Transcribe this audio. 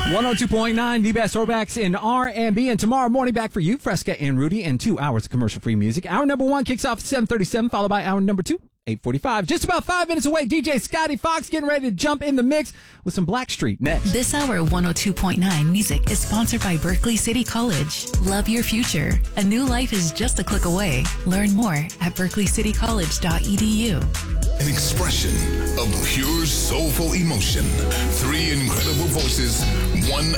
102.9, the best throwbacks in R&B. And tomorrow morning, back for you, Fresca and Rudy, and 2 hours of commercial-free music. Hour number 1 kicks off at 7:37, followed by hour number 2, 8:45. Just about 5 minutes away, DJ Scotty Fox getting ready to jump in the mix with some Blackstreet next. This hour 102.9 music is sponsored by Berkeley City College. Love your future. A new life is just a click away. Learn more at berkeleycitycollege.edu. An expression of pure soulful emotion. 3 incredible voices, 1